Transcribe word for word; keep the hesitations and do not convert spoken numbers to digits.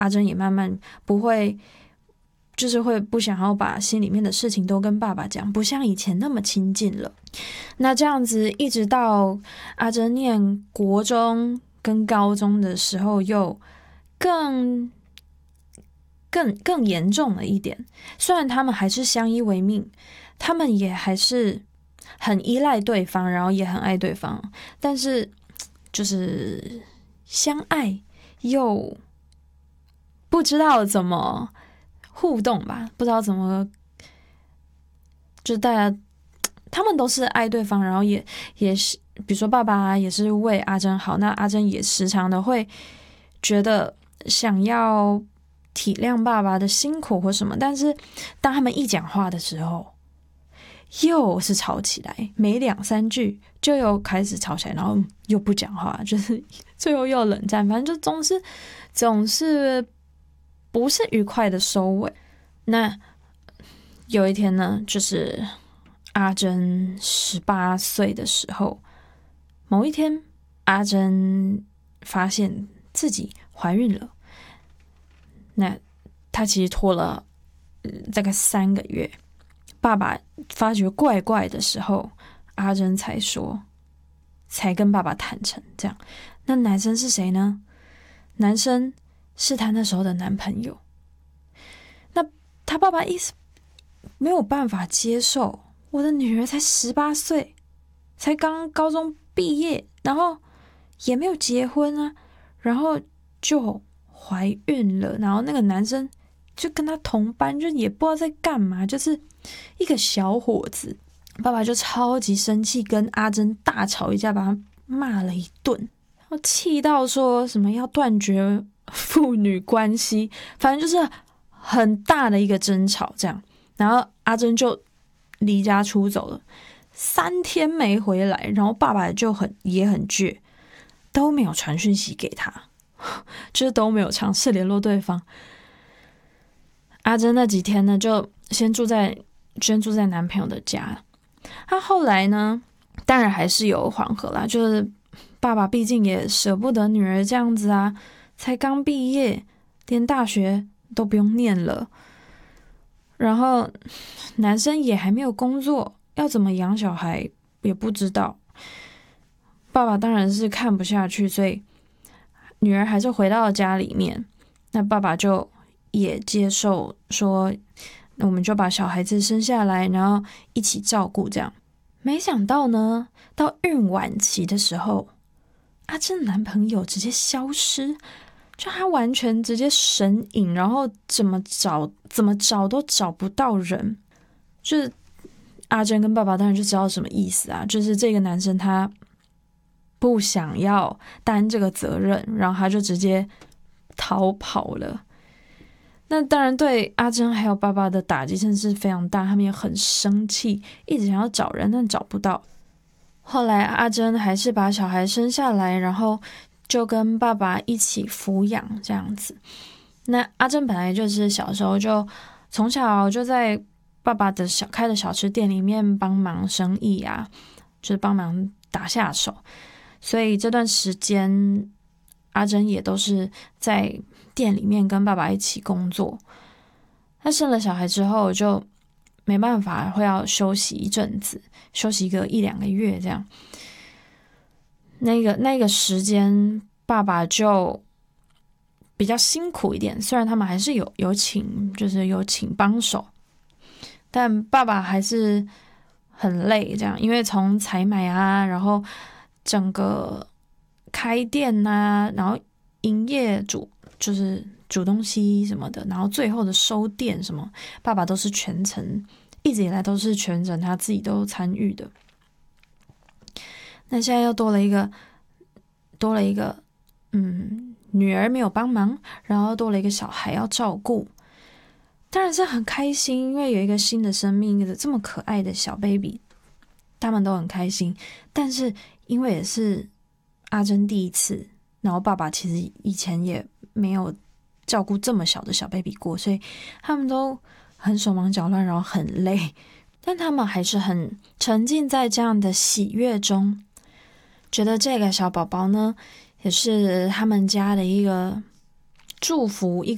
阿珍也慢慢不会，就是会不想要把心里面的事情都跟爸爸讲，不像以前那么亲近了。那这样子一直到阿珍念国中跟高中的时候，又更更更严重了一点。虽然他们还是相依为命，他们也还是很依赖对方，然后也很爱对方，但是就是相爱又不知道怎么互动吧，不知道怎么，就大家他们都是爱对方，然后也也是，比如说爸爸也是为阿珍好，那阿珍也时常的会觉得想要体谅爸爸的辛苦或什么，但是当他们一讲话的时候，又是吵起来，没两三句就又开始吵起来，然后又不讲话，就是最后又冷战，反正就总是总是不是愉快的收尾。那有一天呢，就是阿珍十八岁的时候，某一天，阿珍发现自己怀孕了。那她其实拖了、嗯、大概三个月，爸爸发觉怪怪的时候，阿珍才说，才跟爸爸坦诚这样。那男生是谁呢？男生是他那时候的男朋友。那他爸爸一直没有办法接受，我的女儿才十八岁，才刚高中毕业，然后也没有结婚啊，然后就怀孕了，然后那个男生就跟他同班，就也不知道在干嘛，就是一个小伙子。爸爸就超级生气，跟阿珍大吵一架，把他骂了一顿，然后气到说什么要断绝父女关系，反正就是很大的一个争吵这样。然后阿珍就离家出走了，三天没回来，然后爸爸就很也很倔，都没有传讯息给他，就是都没有尝试联络对方。阿珍那几天呢，就先住在先住在男朋友的家。他后来呢，当然还是有缓和啦，就是爸爸毕竟也舍不得女儿这样子啊，才刚毕业，连大学都不用念了。然后男生也还没有工作，要怎么养小孩也不知道。爸爸当然是看不下去，所以女儿还是回到了家里面。那爸爸就也接受说，那我们就把小孩子生下来，然后一起照顾这样。没想到呢，到孕晚期的时候，阿珍的男朋友直接消失，就他完全直接神隐，然后怎么找怎么找都找不到人。就是阿珍跟爸爸当然就知道什么意思啊，就是这个男生他不想要担这个责任，然后他就直接逃跑了。那当然对阿珍还有爸爸的打击真是非常大，他们也很生气，一直想要找人，但找不到。后来阿珍还是把小孩生下来，然后就跟爸爸一起抚养这样子。那阿珍本来就是小时候就从小就在爸爸的小开的小吃店里面帮忙生意啊，就是帮忙打下手，所以这段时间阿珍也都是在店里面跟爸爸一起工作。他生了小孩之后就没办法，会要休息一阵子，休息个一两个月这样。那个那个时间爸爸就比较辛苦一点，虽然他们还是有有请就是有请帮手，但爸爸还是很累这样，因为从采买啊，然后整个开店啊，然后营业煮就是煮东西什么的，然后最后的收店什么，爸爸都是全程，一直以来都是全程他自己都参与的。那现在又多了一个多了一个嗯女儿没有帮忙，然后多了一个小孩要照顾，当然是很开心，因为有一个新的生命，一个这么可爱的小 baby， 他们都很开心。但是因为也是阿珍第一次，然后爸爸其实以前也没有照顾这么小的小 baby 过，所以他们都很手忙脚乱，然后很累，但他们还是很沉浸在这样的喜悦中，觉得这个小宝宝呢也是他们家的一个祝福，一